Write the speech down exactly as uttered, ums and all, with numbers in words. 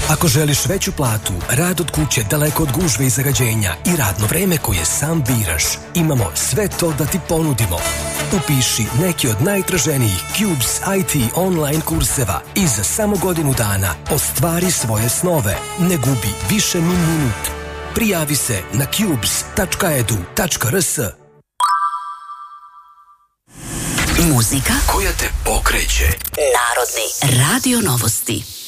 Ako želiš veću platu, rad od kuće daleko od gužve i zagađenja i radno vreme koje sam biraš, imamo sve to da ti ponudimo. Upiši neki od najtraženijih Cubes I T online kurseva i za samo godinu dana ostvari svoje snove. Ne gubi više ni minut. Prijavi se na cubes tačka edu tačka rs. Muzika koja te pokreće. Narodni radio novosti.